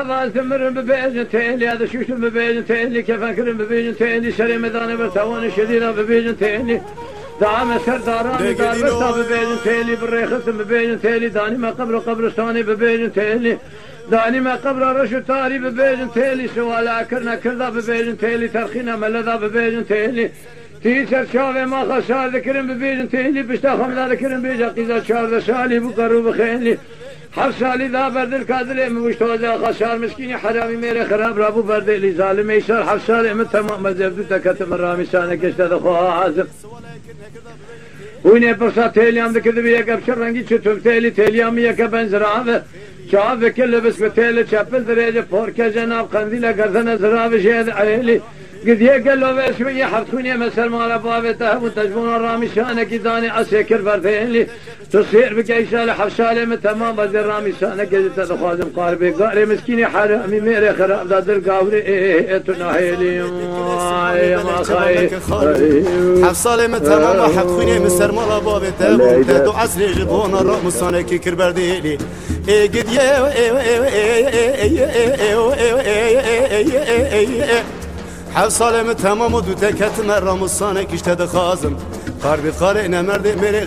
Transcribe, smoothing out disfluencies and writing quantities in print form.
هذا تمر ببيجن تيلي هذا شوش ببيجن تيلي كيف أكرم ببيجن تيلي شري مداني برتوان شديدة ببيجن تيلي دعم سرداراني دار برتا ببيجن تيلي بالريخص ببيجن تيلي داني ما قبرستاني ببيجن تيلي داني ما قبر رشو تاري ببيجن تيلي سوالا كرنا كردا ببيجن تيلي ترخينا ملذا ببيجن تيلي تيسر شافي ما خسار ذكرن ببيجن تيلي بشتا خمدا ذكرن بيجا قيزا شار سالي بقرو بخيلي حفصالي ذا برد الكادلي موشتوزا خسار مسكيني حرامي ميري خراب رابو برد لي ظالم يسار حفصالي من تمام مزبدو تكتم الرامي سانك اشتد خواه عازم ويني برسا تيليام ذكر بيك بشر رنگي چتوب تيلي تيليام يكا بنزراوه شاف كل بس بتيلي چپل دريجه پوركه جناب قنديله گردن زراوه شهد عيلي قد يقل له شويه حرتوني مثل ما بابته وتجبون الرامي شانك داني اسكر فرتيلي تصير بقيسال حفصالي من تمام بدر رامي شانك قد تخازم قاربي قاري مسكيني حرامي ميري خراب دادر قاوري تناهيلي ما خاي حفصالي من تمام حرتوني مثل ما بابته وتدو عسري جبون الرامي شانك كربرديلي قد حفصالي من تمام ودو تكت مرة مصانك اشتد خازم قاربي خالي نمرد ميري